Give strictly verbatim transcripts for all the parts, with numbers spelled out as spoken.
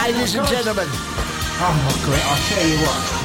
Ladies and gentlemen. Oh, my God, I'll tell you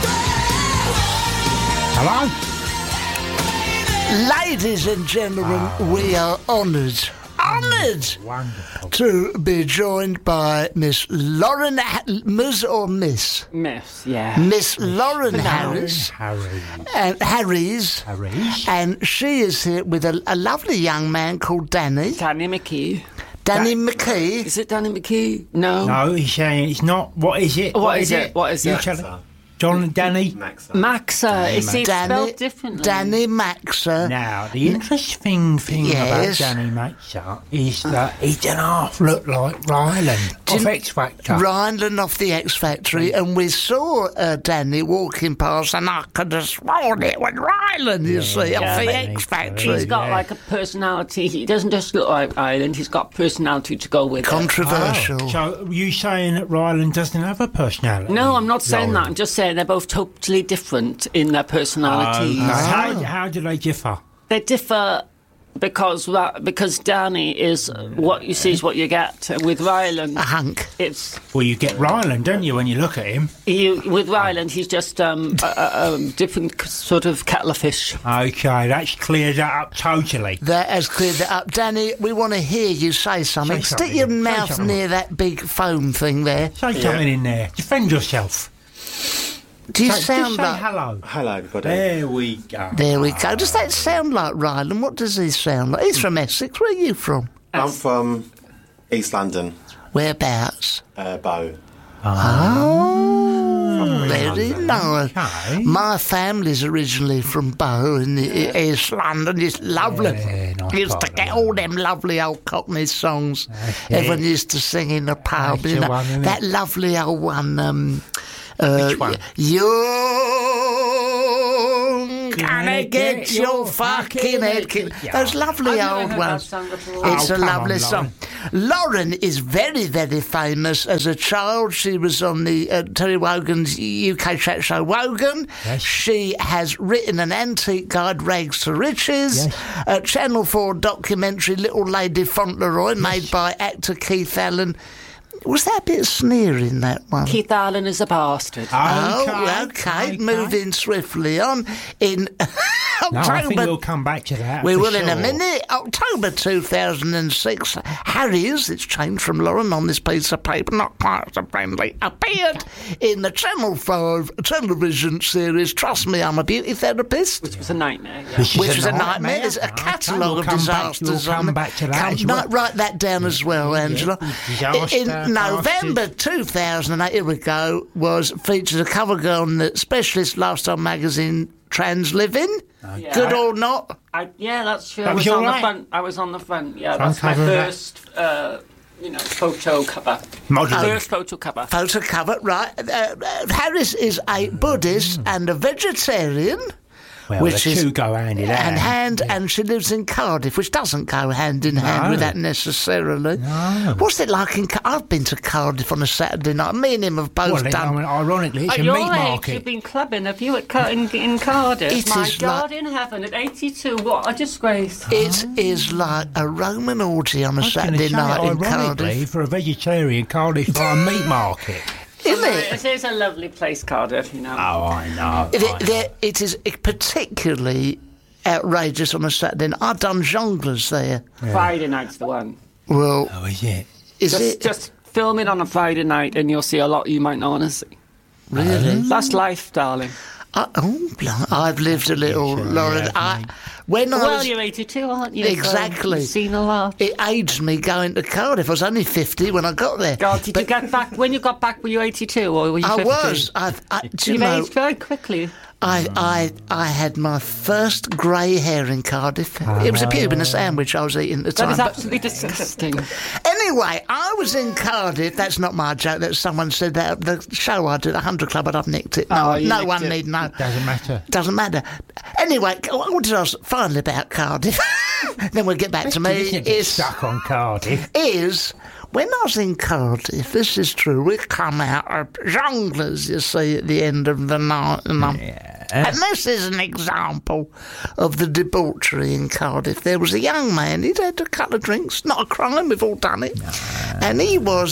what. Hello? Ladies and gentlemen, oh. we are honoured, honoured Wonderful. to be joined by Miss Lauren, ha- Ms or Miss? Miss, yeah. Miss Lauren Harris. Harry. And Harry's. Harry's. And she is here with a, a lovely young man called Danny. Danny McKee. Danny Da- McKee. Is it Danny McKee? No. No, he's saying it's not. What is it? What, what is, is it? it? What is you it? tell it. John and Danny? Maxa. Maxa. Is it Danny, spelled differently? Danny Maxa. Now, the interesting thing Yes. about Danny Maxa is that he doesn't half look like Ryland of X Factor. Ryland off the X Factory, and we saw uh, Danny walking past, and I could have sworn it was Ryland, you Yeah, see, off yeah, the but X Factory. He's got Yeah. like a personality. He doesn't just look like Ireland. He's got personality to go with it. Controversial. Oh, so you saying that Ryland doesn't have a personality? No, I'm not saying Lauren? that. I'm just saying they're both totally different in their personalities. Oh, how, how do they differ? They differ because that, because Danny is what you see is what you get. With Ryland, A hunk. it's Well, you get Ryland, don't you, when you look at him? he, with Ryland he's just um, a, a, a different sort of kettle of fish. Okay, that's cleared that up totally. That has cleared that up. Danny, we want to hear you say something. Say Stick something. your Say mouth something. near that big foam thing there. Say something in there. Defend yourself. Do you Say- sound just say like... hello. Hello, everybody. There we go. There we go. Does that sound like Ryland? What does he sound like? He's from Essex. Where are you from? I'm from East London, Whereabouts? uh, Bow. Oh, very nice. Okay. My family's originally from Bow in the East London. It's lovely. Yeah, nice used part to of get London. all them lovely old Cockney songs. it. Everyone used to sing in the pub. That's You the know, one, isn't that it? lovely old one. Um, uh, Which one? You're gonna get your fucking head kicked. Yeah. Those lovely I've never old heard ones. that song before. It's Oh, a come lovely on, song. Lauren is very, very famous. As a child, she was on the uh, Terry Wogan's U K chat show Wogan. Yes. She has written an antique guide, Rags to Riches, Yes. a Channel four documentary, Little Lady Fauntleroy, made by actor Keith Allen. Was that a bit of sneer in that one? Keith Allen is a bastard. Oh, Okay, okay. okay. Moving swiftly on. In No, I think October, we'll come back to that. we for will in a sure. minute. October two thousand six. Harry's, it's changed from Lauren on this piece of paper, not quite so friendly, appeared in the Channel five television series Trust Me, I'm a Beauty Therapist. Which was a nightmare. Yeah. Which is Which was a nightmare. There's a Okay, catalogue we'll of come back- disasters We'll on come it. back to that Come- as well. might write that down as well, Angela. Disaster, In November bastards. two thousand eight, here we go, was featured a cover girl on the Specialist Lifestyle magazine Trans Living. Yeah. Good or not? I, yeah, that's true. That I was was on all the right? front. I was on the front. Yeah, Front that's my cover of that? first, uh, you know, photo cover. Modelling. First photo cover. Photo cover, right. Uh, uh, Harris is a Buddhist and a vegetarian. Well, which the is two go hand in and hand. hand, and she lives in Cardiff, which doesn't go hand in hand No. with that necessarily. No. What's it like in? Car- I've been to Cardiff on a Saturday night. Me and him have both Well, I done. mean, ironically, it's At a your meat age, market. you've been clubbing, have you, at Car- in, in Cardiff? It My is God like- in heaven, at eighty-two, what a disgrace. It is like a Roman orgy on a I was gonna Saturday say, night in ironically, Cardiff, for a vegetarian, Cardiff is like a meat market. isn't it? It is a lovely place, Cardiff, you know. Oh, I know. It, I know. there- it is particularly outrageous on a Saturday night. I've done jongleurs there. Friday night's the one. Well, Oh, is it? is Just, it just film it on a Friday night and you'll see a lot you might not want to see. really? That's life, darling. I, oh, blimey, I've lived a little, Sure, Lauren. yeah, I, mate. when I Well, was, you're eighty-two, aren't you? So Exactly. you've seen a lot. it aged me going to Cardiff. I was only fifty when I got there. God, did you get back, when you got back, were you eighty-two or were you I fifty? was. I, I, do you You've know? aged very quickly. I, I, I had my first grey hair in Cardiff. It was a pube in a sandwich I was eating at the That time. is but- absolutely disgusting. Anyway, I was in Cardiff. That's not my joke. That someone said that the show I did, the Hundred Club, I'd have nicked it. No, Oh, you no nicked one it. need know. Doesn't matter. Doesn't matter. Anyway, I wanted to ask finally about Cardiff. Then we'll get back to me. Isn't it Is stuck on Cardiff? is when I was in Cardiff, this is true, we come out of jongleurs, you see, at the end of the night. And, I'm- and this is an example of the debauchery in Cardiff. There was a young man, he'd had a couple of drinks, not a crime, we've all done it. And he was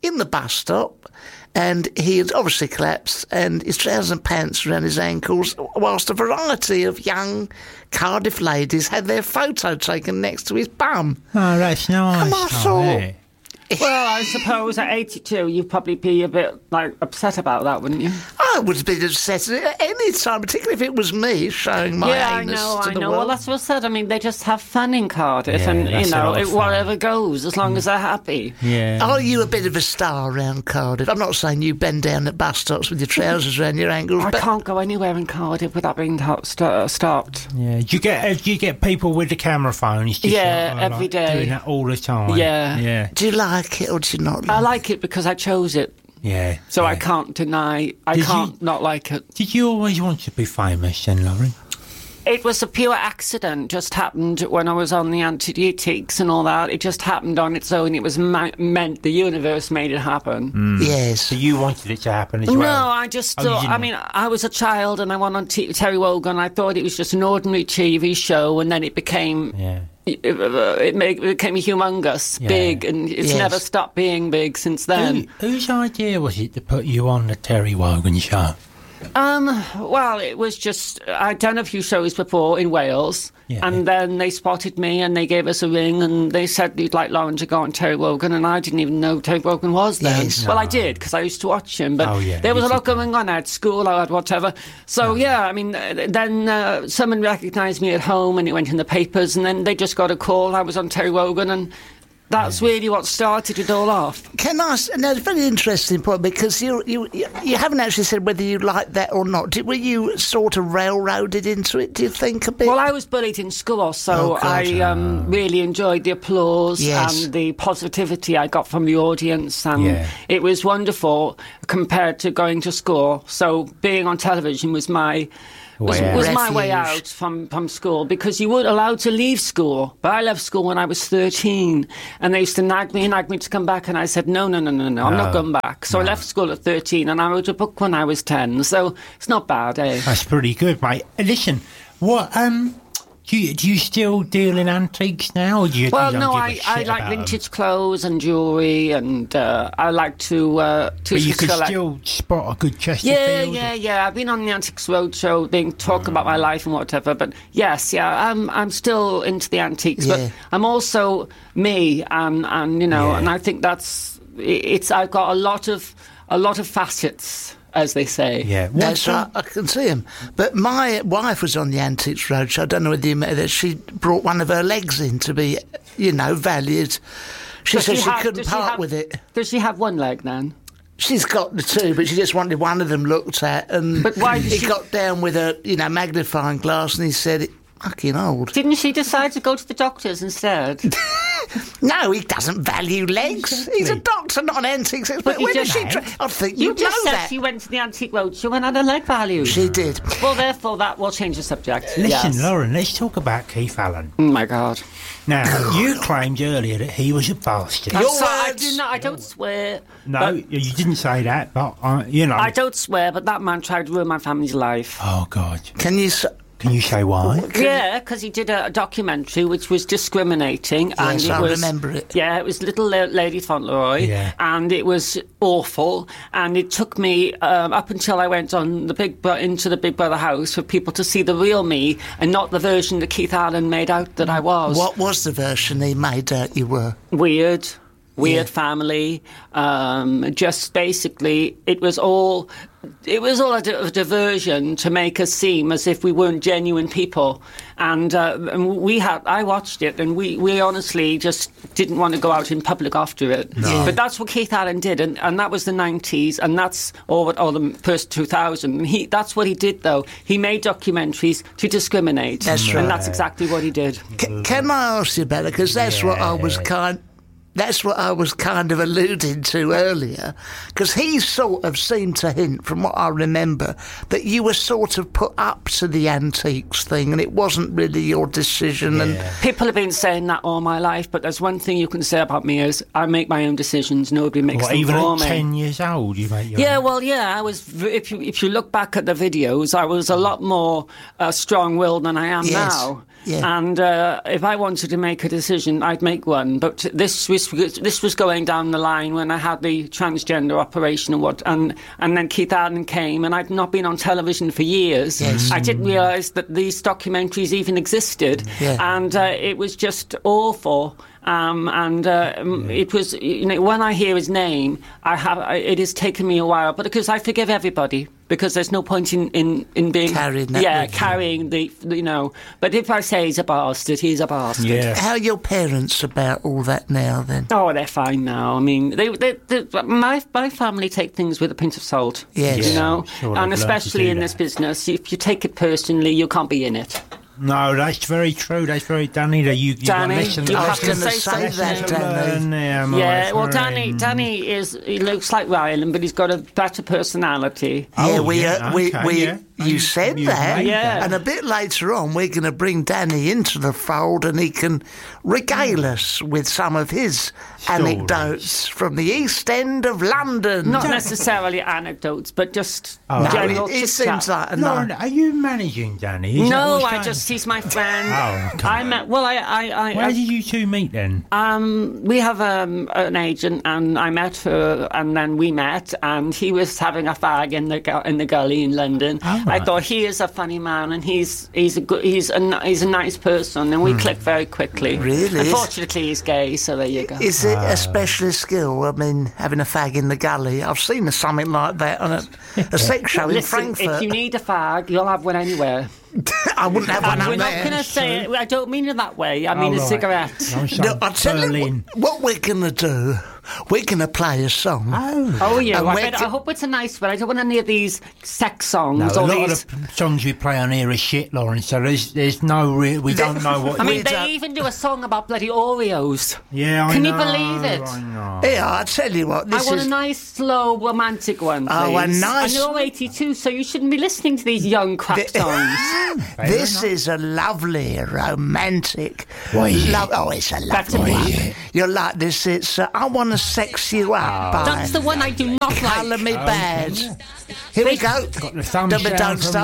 in the bus stop, and he had obviously collapsed, and his trousers and pants around his ankles, whilst a variety of young Cardiff ladies had their photo taken next to his bum. Oh, that's nice. And I oh, thought, yeah. Well, I suppose at eighty-two you'd probably be a bit, like, upset about that, wouldn't you? I would have been upset at any time, particularly if it was me showing my yeah, I anus know, to I the know. world. Well, that's what I said. I mean, they just have fun in Cardiff, Yeah, and, that's you a know, lot of it, fun. whatever goes, as long as they're happy. Yeah. Are you a bit of a star around Cardiff? I'm not saying you bend down at bus stops with your trousers around your ankles, I but can't go anywhere in Cardiff without being to- st- uh, stopped. Yeah. Do you get uh, do you get people with the camera phones? Just Yeah, like, every like, day. doing that all the time. Yeah. Yeah. do you like it or do you not like I like it because I chose it, Yeah. so yeah. I can't deny. I Did can't you- not like it. Did you always want to be famous then, Lauren? It was a pure accident. Just happened when I was on the Antiques and all that. It just happened on its own. It was ma- meant. The universe made it happen. it? Yes. So you wanted it to happen as No, well? I just Oh, you thought. I didn't? mean, I was a child and I went on T- Terry Wogan. I thought it was just an ordinary T V show, and then it became. Yeah. It, it made- it became humongous, Yeah. big, and it's Yes. never stopped being big since then. Who, whose idea was it to put you on the Terry Wogan show? Um, well, it was just I'd done a few shows before in Wales, Yeah. and then they spotted me and they gave us a ring and they said they'd like Lauren to go on Terry Wogan, and I didn't even know Terry Wogan was then. Yes. Well, I did because I used to watch him, but Oh, yeah, there was you a lot did. going on. I had school, I had whatever. So yeah, I mean, uh, then uh, someone recognised me at home and it went in the papers, and then they just got a call. I was on Terry Wogan, and that's really what started it all off. Can I? s- No, it's a very interesting point because you you you you haven't actually said whether you like that or not. Did, were you sort of railroaded into it? Do you think a bit? Well, I was bullied in school, so Oh, God. I um, really enjoyed the applause Yes. and the positivity I got from the audience, and Yeah. it was wonderful compared to going to school. So being on television was my was, Way out. was my way Refuge. out from, from school, because you weren't allowed to leave school. But I left school when I was thirteen, and they used to nag me and nag me to come back, and I said, no, no, no, no, no, I'm not No. going back. So I left school at thirteen, and I wrote a book when I was ten, so it's not bad, eh? That's pretty good, mate. Uh, Listen, what um, do you do you still deal in antiques now? Or do you, Well, you don't no, give a I, shit I like about 'em? vintage clothes and jewellery, and uh, I like to uh, to But you could select. still spot a good Chesterfield. Yeah, yeah, yeah. I've been on the Antiques Roadshow, being talk about my life and whatever. But yes, yeah, I'm I'm still into the antiques, Yeah. but I'm also me, and and you know, Yeah. and I think that's it's. I've got a lot of a lot of facets, as they say. Yeah. What That's sort- right, I can see him. But my wife was on the Antiques Roadshow. I don't know whether you met her. She brought one of her legs in to be, you know, valued. She Does said she, have- couldn't does she part have- with it. Does she have one leg then? She's got the two, but she just wanted one of them looked at. And But why did he she- got down with a, you know, magnifying glass, and he said, "It's fucking old." Didn't she decide to go to the doctors instead? No, he doesn't value legs. He's a doctor, not an antiques expert. But you When did just she? Tra- I think You you just know said that. she went to the Antique Roadshow and had a leg value. She did. Well, therefore, that will change the subject. Listen, yes. Lauren, let's talk about Keith Allen. Oh my God! Now, you claimed earlier that he was a bastard. I'm Your sorry, I words. do not. I don't swear. No, but- you didn't say that, but uh, you know. I don't swear, but that man tried to ruin my family's life. Oh God, Can you? s- can you say why? Yeah, because he did a, a documentary which was discriminating, and Yes, it I was, remember it. Yeah, it was Little La- Lady Fauntleroy, Yeah. and it was awful. And it took me um, up until I went on the Big Bro- into the Big Brother house for people to see the real me and not the version that Keith Allen made out that I was. What was the version he made out you were? Weird. Weird Yeah. family. Um, just basically, it was all. It was all a, di- a diversion to make us seem as if we weren't genuine people, and, uh, and we had. I watched it, and we, we honestly just didn't want to go out in public after it. But that's what Keith Allen did, and, and that was the nineties, and that's or what or the first two thousand. And he that's what he did though. He made documentaries to discriminate, That's and right. that's exactly what he did. C- can I ask you about it? Because that's what I was kind. That's what I was kind of alluding to earlier, because he sort of seemed to hint, from what I remember, that you were sort of put up to the antiques thing, and it wasn't really your decision. And People have been saying that all my life, but there's one thing you can say about me is I make my own decisions. Nobody makes What, them even for at me. ten years old, you make your Yeah, own? well, yeah, I was. v- If you if you look back at the videos, I was a lot more uh, strong-willed than I am Yes. now. Yeah. And uh, if I wanted to make a decision, I'd make one. But this was this was going down the line when I had the transgender operation and what, and and then Keith Allen came, and I'd not been on television for years. Yes. I didn't realise that these documentaries even existed, Yeah. and uh, it was just awful. Um, and uh, it was, you know, when I hear his name, I have. I, it has taken me a while, but because I forgive everybody, because there's no point in, in, in being Carrying that yeah, with you. carrying the, you know. But if I say he's a bastard, he's a bastard. Yeah. How are your parents about all that now, then? Oh, they're fine now. I mean, they, they, they, my my family take things with a pinch of salt. Yes. you Yeah, know, I'm sure they've and learned to especially do in that. this business, if you take it personally, you can't be in it. No, that's very true. That's very Danny. That you, you Danny, listen, you I have was to gonna say say something. that, Danny. Yeah, my Yeah, well, friend. Danny, Danny is he looks like Ryland, but he's got a better personality. Oh, yeah, we, yeah, uh, we, okay, we, yeah. you You- said you that, made that. and a bit later on, we're going to bring Danny into the fold, and he can regale us with some of his anecdotes from the East End of London. Not necessarily anecdotes, but just Oh. no, general it, it chit-chat. seems like a Lauren, no. are you managing Danny? Is that No, what's I going- just he's my friend. Oh, come I on. met. Well, I, I, I, Where I did you two meet then? Um, we have um, an agent, and I met her, and then we met, and he was having a fag in the gu- in the gully in London. Oh, I right. thought he is a funny man, and he's he's a good, he's a n- he's a nice person, and we clicked very quickly. Really? Unfortunately, he's gay, so there you go. Is it a specialist skill? I mean, having a fag in the gully. I've seen something like that on a, a sex show in Listen, Frankfurt. if you need a fag, you'll have one anywhere. I wouldn't have one And we're up not there. going to say it. I don't mean it that way. I mean Oh, a right. cigarette. I'm so No, I'll tell you Berlin. what, what we're going to do. We're going to play a song. Oh. Oh, yeah. And I, we're bet- g- I hope it's a nice one. I don't want any of these sex songs. No, a or lot these... of the songs we play on here are shit, Lauren. So there's there's no re- we don't know what. I mean, We they don't- even do a song about bloody Oreos. yeah, I Can you know, believe it? I know. Yeah, I'll tell you what. I This want is a nice, slow, romantic one, please. Oh, a nice- And you're eighty-two, so you shouldn't be listening to these young crap The- songs. This is a lovely, romantic. Why, yeah. Lo- oh, it's a Better lovely be. one. You'll like this. It's uh, I Want to Sex You Up by That's the one I do not Colour like. Me Bad. Here we go. Got the thumbs Don't, down don't from start